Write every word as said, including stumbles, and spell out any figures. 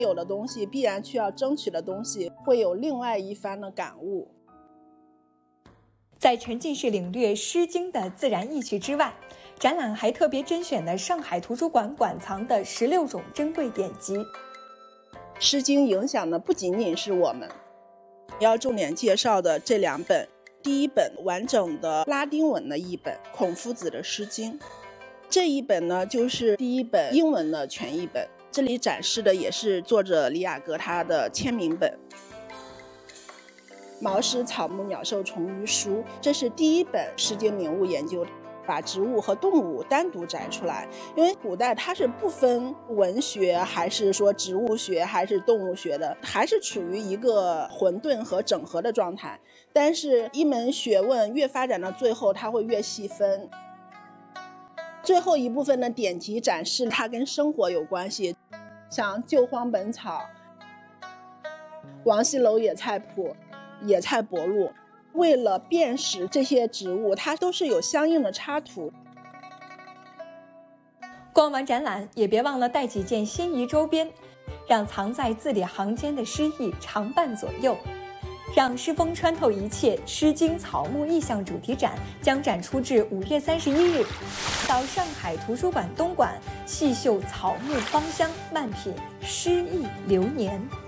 有的东西必然需要争取的东西，会有另外一番的感悟。 在沉浸式领略《诗经》的自然意趣之外，展览还特别甄选了上海图书馆馆藏的十六种珍贵典籍。《 诗经》影响的不仅仅是我们，要重点介绍的这两本，第一本完整的拉丁文的译本，孔夫子的《诗经》，这一本呢就是第一本英文的全译本。这里展示的也是作者李雅阁他的签名本。毛诗草木鸟兽虫鱼书，这是第一本诗经名物研究，把植物和动物单独摘出来。因为古代它是不分文学还是说植物学还是动物学的，还是处于一个混沌和整合的状态。但是一门学问越发展到最后，它会越细分。最后一部分的典籍展示它跟生活有关系，像旧荒本草、王羲楼野菜谱、野菜博录，为了辨识这些植物，它都是有相应的插图。 逛完展览，也别忘了带几件心仪周边，让藏在字里行间的诗意常伴左右。让诗风穿透一切，《诗经》草木意象主题展将展出至五月三十一日。到上海图书馆东馆细嗅草木芳香，漫品诗意流年。